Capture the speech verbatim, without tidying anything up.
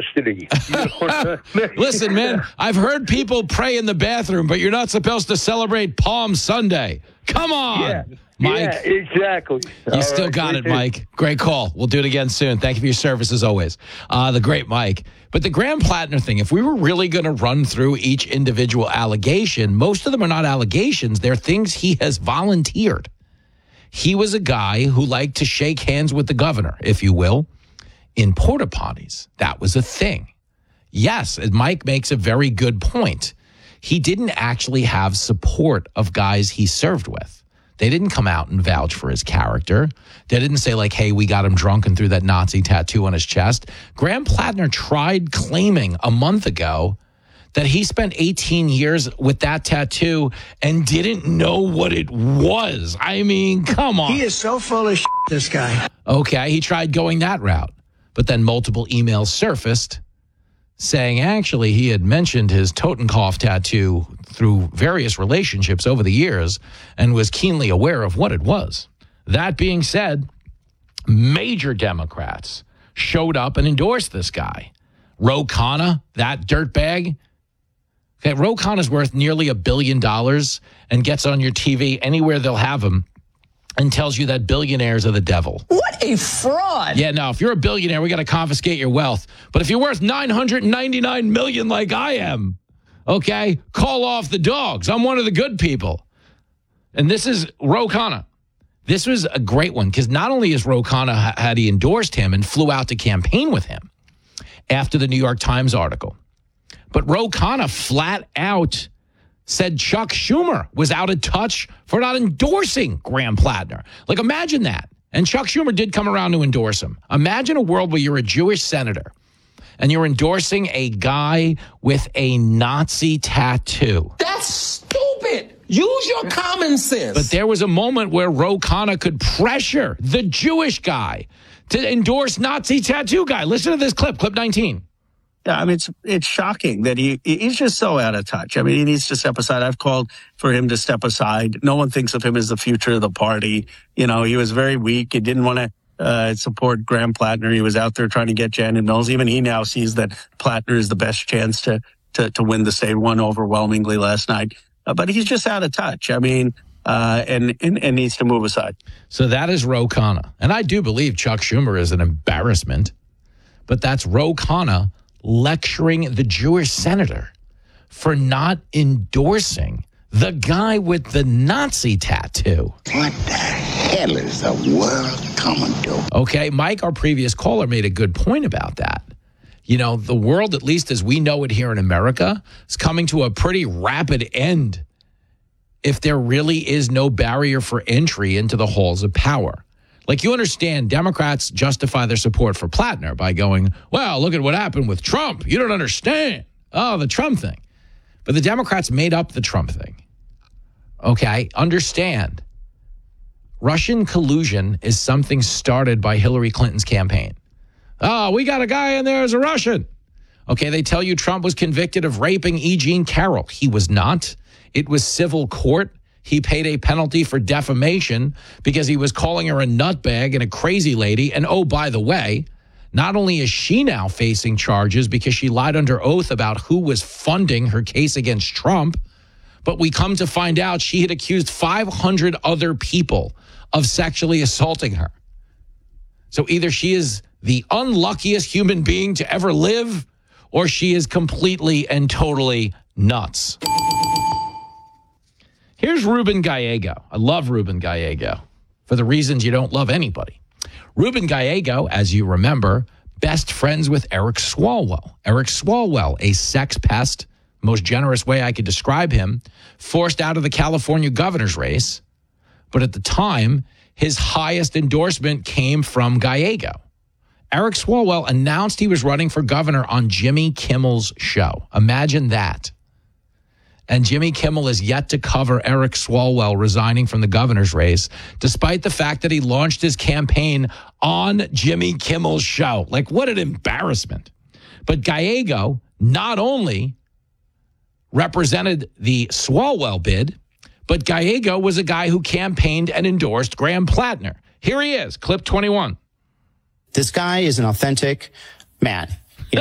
custody. Listen, man, I've heard people pray in the bathroom, but you're not supposed to celebrate Palm Sunday. Come on, yeah, Mike. Yeah, exactly. You All still right, got it, it. Mike. Great call. We'll do it again soon. Thank you for your service as always. Uh, the great Mike. But the Graham Plattner thing, if we were really going to run through each individual allegation, most of them are not allegations. They're things he has volunteered. He was a guy who liked to shake hands with the governor, if you will, in porta potties. That was a thing. Yes, Mike makes a very good point. He didn't actually have support of guys he served with. They didn't come out and vouch for his character. They didn't say, like, hey, we got him drunk and threw that Nazi tattoo on his chest. Graham Plattner tried claiming a month ago that he spent eighteen years with that tattoo and didn't know what it was. I mean, come on. He is so full of shit, this guy. Okay, he tried going that route. But then multiple emails surfaced saying actually he had mentioned his Totenkopf tattoo through various relationships over the years and was keenly aware of what it was. That being said, major Democrats showed up and endorsed this guy. Ro Khanna, that dirtbag. Okay, Ro Khanna's worth nearly a billion dollars and gets on your T V anywhere they'll have him and tells you that billionaires are the devil. What a fraud. Yeah, no, if you're a billionaire, we got to confiscate your wealth. But if you're worth nine hundred ninety-nine million dollars like I am, okay, call off the dogs. I'm one of the good people. And this is Ro Khanna. This was a great one because not only is Ro Khanna, had he endorsed him and flew out to campaign with him after the New York Times article, but Ro Khanna flat out said Chuck Schumer was out of touch for not endorsing Graham Plattner. Like, imagine that. And Chuck Schumer did come around to endorse him. Imagine a world where you're a Jewish senator and you're endorsing a guy with a Nazi tattoo. That's stupid. Use your common sense. But there was a moment where Ro Khanna could pressure the Jewish guy to endorse Nazi tattoo guy. Listen to this clip, clip nineteen. Yeah, I mean, it's it's shocking that he he's just so out of touch. I mean, he needs to step aside. I've called for him to step aside. No one thinks of him as the future of the party. You know, he was very weak. He didn't want to uh, support Graham Plattner. He was out there trying to get Janet Mills. Even he now sees that Plattner is the best chance to to, to win the state. Won overwhelmingly last night. Uh, but he's just out of touch. I mean, uh, and, and, and needs to move aside. So that is Ro Khanna. And I do believe Chuck Schumer is an embarrassment. But that's Ro Khanna lecturing the Jewish senator for not endorsing the guy with the Nazi tattoo. What the hell is the world coming to? Okay, Mike, our previous caller, made a good point about that. You know, the world, at least as we know it here in America, is coming to a pretty rapid end if there really is no barrier for entry into the halls of power. Like, you understand, Democrats justify their support for Plattner by going, well, look at what happened with Trump. You don't understand. Oh, the Trump thing. But the Democrats made up the Trump thing. Okay, understand. Russian collusion is something started by Hillary Clinton's campaign. Oh, we got a guy in there as a Russian. Okay, they tell you Trump was convicted of raping E. Jean Carroll. He was not. It was civil court. He paid a penalty for defamation because he was calling her a nutbag and a crazy lady. And oh, by the way, not only is she now facing charges because she lied under oath about who was funding her case against Trump, but we come to find out she had accused five hundred other people of sexually assaulting her. So either she is the unluckiest human being to ever live, or she is completely and totally nuts. Here's Ruben Gallego. I love Ruben Gallego for the reasons you don't love anybody. Ruben Gallego, as you remember, best friends with Eric Swalwell. Eric Swalwell, a sex pest, most generous way I could describe him, forced out of the California governor's race. But at the time, his highest endorsement came from Gallego. Eric Swalwell announced he was running for governor on Jimmy Kimmel's show. Imagine that. And Jimmy Kimmel is yet to cover Eric Swalwell resigning from the governor's race, despite the fact that he launched his campaign on Jimmy Kimmel's show. Like, what an embarrassment. But Gallego not only represented the Swalwell bid, but Gallego was a guy who campaigned and endorsed Graham Plattner. Here he is, clip twenty-one. This guy is an authentic man.